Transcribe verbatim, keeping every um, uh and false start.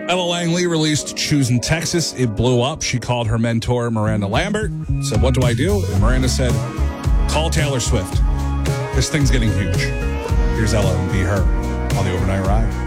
Ella Langley released Shoes in Texas. It blew up. She called her mentor, Miranda Lambert, said, what do I do? And Miranda said, call Taylor Swift. This thing's getting huge. Here's Ella and Be Her on the Overnight Ride.